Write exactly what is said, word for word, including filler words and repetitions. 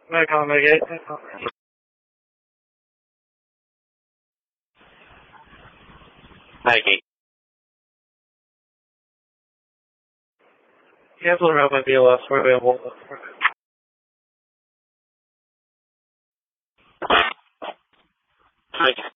No comment again. Okay. Cancel around my B L S for available. Okay.